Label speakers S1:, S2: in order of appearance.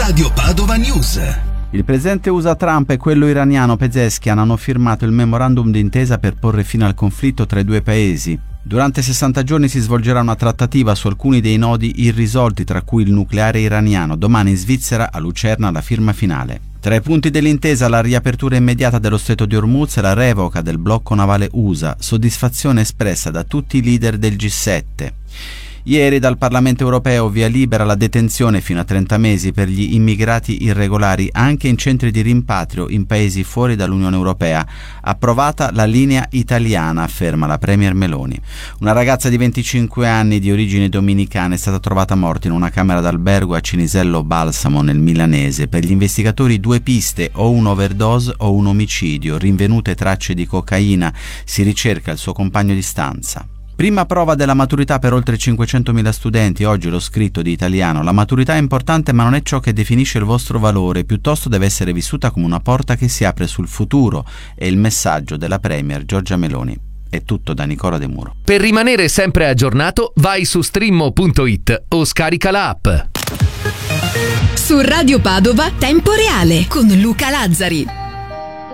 S1: Radio Padova News.
S2: Il presidente USA Trump e quello iraniano Pezeshkian hanno firmato il memorandum d'intesa per porre fine al conflitto tra i due paesi. Durante 60 giorni si svolgerà una trattativa su alcuni dei nodi irrisolti, tra cui il nucleare iraniano. Domani in Svizzera, a Lucerna, la firma finale. Tra i punti dell'intesa la riapertura immediata dello stretto di Hormuz e la revoca del blocco navale USA, soddisfazione espressa da tutti i leader del G7. Ieri dal Parlamento europeo via libera la detenzione fino a 30 mesi per gli immigrati irregolari anche in centri di rimpatrio in paesi fuori dall'Unione Europea. Approvata la linea italiana, afferma la Premier Meloni. Una ragazza di 25 anni di origini dominicane è stata trovata morta in una camera d'albergo a Cinisello Balsamo nel Milanese. Per gli investigatori 2 piste, o un overdose o un omicidio. Rinvenute tracce di cocaina. Si ricerca il suo compagno di stanza. Prima prova della maturità per oltre 500.000 studenti, oggi lo scritto di italiano. La maturità è importante ma non è ciò che definisce il vostro valore, piuttosto deve essere vissuta come una porta che si apre sul futuro, è il messaggio della Premier Giorgia Meloni. È tutto da Nicola De Muro.
S3: Per rimanere sempre aggiornato vai su streammo.it o scarica la app.
S4: Su Radio Padova Tempo Reale con Luca Lazzari.